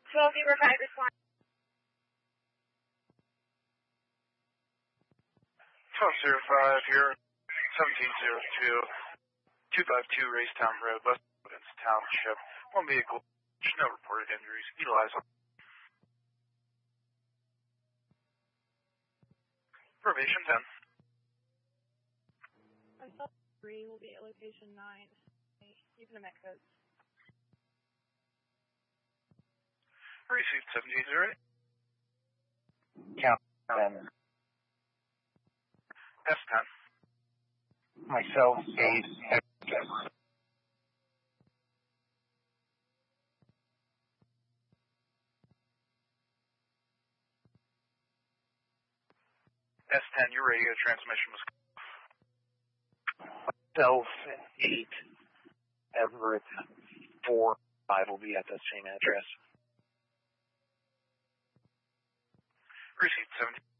1205 respond. 1205 here, 1702, 252 Racetown Road, West Providence Township. One vehicle, no reported injuries. Utilize Probation 10. I'm 3 will be at location 9. Using the MET codes. Received 1708. Count 10. S10. Myself, 8. S10, your radio transmission was Myself, 8. Everett, 4. 5 will be at the same address. received 17.